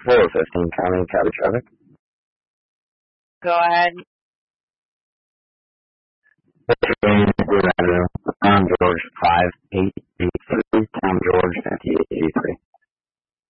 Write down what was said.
415 coming, copy traffic. Go ahead. Blue Avenue, Tom George 5883, Tom George 5883.